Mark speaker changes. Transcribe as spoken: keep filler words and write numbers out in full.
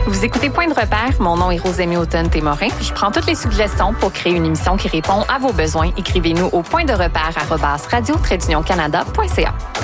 Speaker 1: Vous écoutez Point de repère, mon nom est Rosemée Automne-Témorin. Je prends toutes les suggestions pour créer une émission qui répond à vos besoins. Écrivez-nous au point de repère arobase radio trait d'union canada point c a.